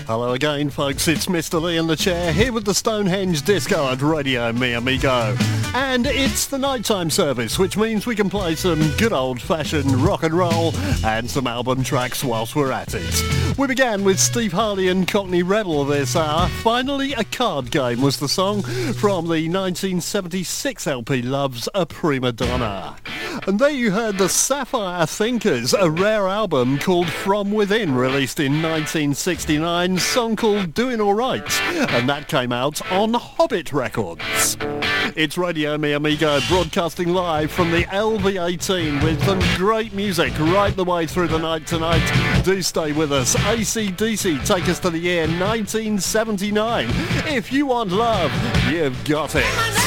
Hello again, folks. It's Mr. Lee in the chair, here with the Stonehenge Disco at Radio Mi Amigo. And it's the nighttime service, which means we can play some good old-fashioned rock and roll and some album tracks whilst we're at it. We began with Steve Harley and Cockney Rebel this hour. Finally, A Card Game was the song from the 1976 LP Love's a Prima Donna. And there you heard the Sapphire Thinkers, a rare album called From Within, released in 1969, a song called Doing Alright, and that came out on Hobbit Records. It's Radio Mi Amigo, broadcasting live from the LV18 with some great music right the way through the night tonight. Do stay with us. AC/DC take us to the year 1979. If you want love, you've got it.